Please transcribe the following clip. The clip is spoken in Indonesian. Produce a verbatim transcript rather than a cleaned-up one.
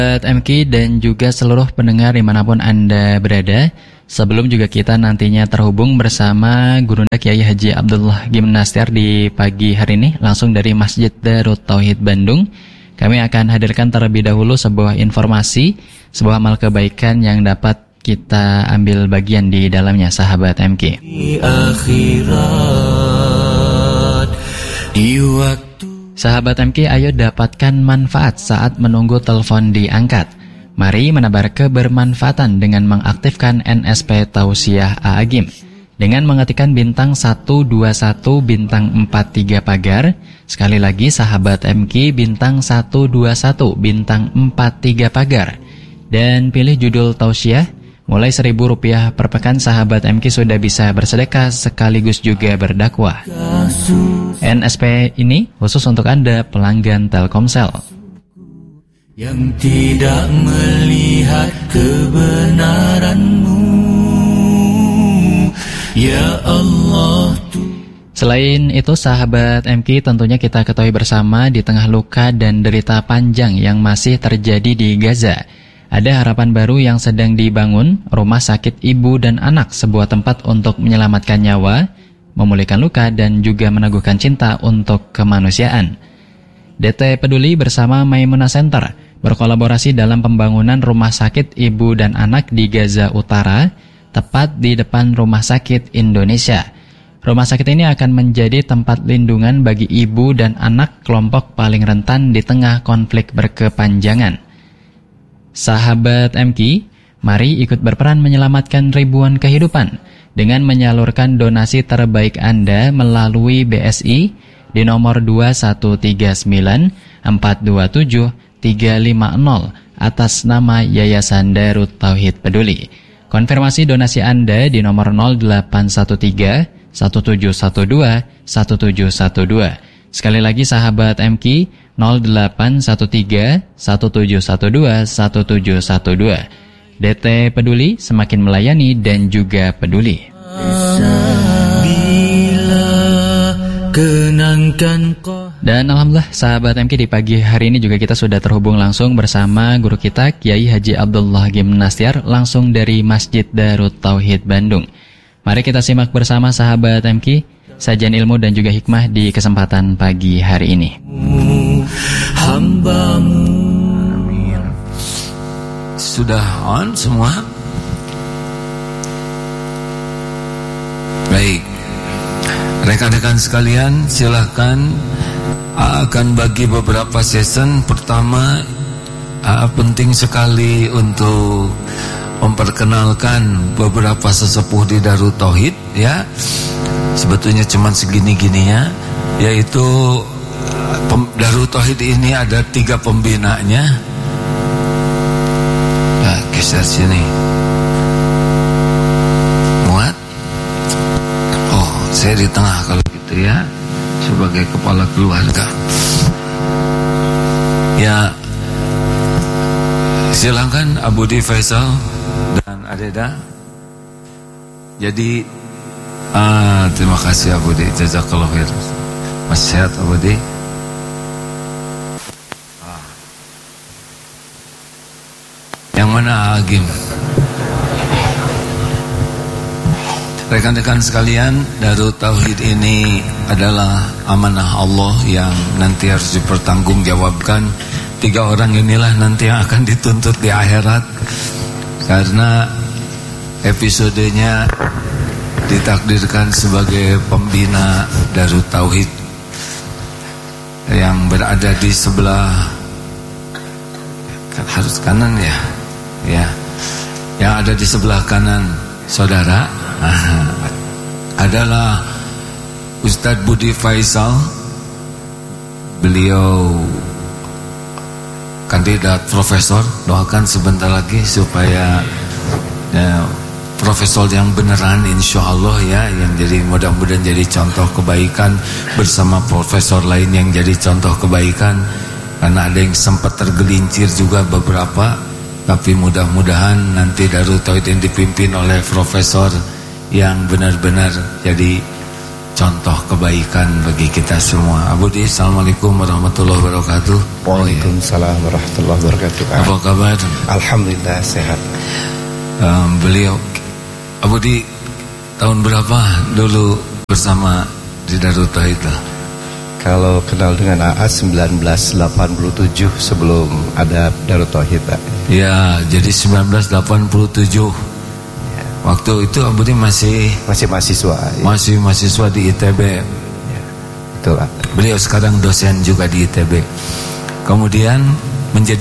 M K dan juga seluruh pendengar dimanapun Anda berada. Sebelum juga kita nantinya terhubung bersama Gurunda Kiai Haji Abdullah Gimnastiar di pagi hari ini langsung dari Masjid Darut Tauhid Bandung, kami akan hadirkan terlebih dahulu sebuah informasi, sebuah amal kebaikan yang dapat kita ambil bagian di dalamnya, sahabat M K. Di akhirat, di waktu Sahabat M K, ayo dapatkan manfaat saat menunggu telepon diangkat. Mari menebar kebermanfaatan dengan mengaktifkan N S P Tausiah A'agim. Dengan mengetikkan bintang satu dua satu bintang empat tiga pagar. Sekali lagi sahabat M K, bintang satu dua satu bintang empat tiga pagar. Dan pilih judul Tausiah. Mulai seribu rupiah per pekan sahabat M K sudah bisa bersedekah sekaligus juga berdakwah. N S P ini khusus untuk Anda pelanggan Telkomsel yang tidak melihat kebenaranmu, ya Allah. Selain itu sahabat M K, tentunya kita ketahui bersama di tengah luka dan derita panjang yang masih terjadi di Gaza, ada harapan baru yang sedang dibangun, Rumah Sakit Ibu dan Anak, sebuah tempat untuk menyelamatkan nyawa, memulihkan luka, dan juga meneguhkan cinta untuk kemanusiaan. D T Peduli bersama Maimunah Center berkolaborasi dalam pembangunan Rumah Sakit Ibu dan Anak di Gaza Utara, tepat di depan Rumah Sakit Indonesia. Rumah sakit ini akan menjadi tempat lindungan bagi ibu dan anak kelompok paling rentan di tengah konflik berkepanjangan. Sahabat M K, mari ikut berperan menyelamatkan ribuan kehidupan dengan menyalurkan donasi terbaik Anda melalui B S I di nomor dua satu tiga sembilan empat dua tujuh tiga lima nol atas nama Yayasan Darut Tauhid Peduli. Konfirmasi donasi Anda di nomor nol delapan satu tiga satu tujuh satu dua satu tujuh satu dua. Sekali lagi sahabat M K, nol delapan satu tiga satu tujuh satu dua satu tujuh satu dua. D T Peduli, semakin melayani dan juga peduli. Dan alhamdulillah sahabat M K, di pagi hari ini juga kita sudah terhubung langsung bersama guru kita Kiai Haji Abdullah Gimnastiar langsung dari Masjid Darut Tauhid Bandung. Mari kita simak bersama sahabat M K sajian ilmu dan juga hikmah di kesempatan pagi hari ini. Hambamu. Amin. Sudah on semua? Baik. Rekan-rekan sekalian, silahkan akan bagi beberapa season. Pertama, uh, penting sekali untuk memperkenalkan beberapa sesepuh di Darut Tauhid, ya. Sebetulnya cuma segini-gininya, yaitu Darut Tauhid ini ada tiga pembinanya. Nah, geser sini. Muat? Oh, saya di tengah kalau gitu ya, sebagai kepala keluarga. Ya, silakan Abu Di Faisal dan Adeda. Jadi, ah, terima kasih Abu Di, jazakallah khair. Masih sehat Abu Di? Ah. Yang mana Agim? Rekan-rekan sekalian, Darut Tauhid ini adalah amanah Allah yang nanti harus dipertanggungjawabkan. Tiga orang inilah nanti yang akan dituntut di akhirat, karena episodenya ditakdirkan sebagai pembina Darut Tauhid yang berada di sebelah kan harus kanan ya, ya, yang ada di sebelah kanan saudara adalah Ustadz Budi Faisal. Beliau kandidat profesor, doakan sebentar lagi supaya ya, profesor yang beneran insya Allah ya, yang jadi mudah-mudahan jadi contoh kebaikan bersama profesor lain yang jadi contoh kebaikan, karena ada yang sempat tergelincir juga beberapa, tapi mudah-mudahan nanti Darut Tauhid yang dipimpin oleh profesor yang benar-benar jadi contoh kebaikan bagi kita semua. Abu Di, assalamualaikum warahmatullahi wabarakatuh. Waalaikumsalam warahmatullahi wabarakatuh. Apa kabar? Alhamdulillah sehat. Um, beliau, Abu Di, tahun berapa dulu bersama di Darut Tauhid? Kalau kenal dengan A A sembilan belas delapan puluh tujuh sebelum ada Darut Tauhid, Pak. Ya, jadi sembilan belas delapan puluh tujuh. Ya. Waktu itu Abu Di masih masih mahasiswa. Ya. Masih mahasiswa di I T B. Ya, betul, Pak. Beliau sekarang dosen juga di I T B. Kemudian menjadi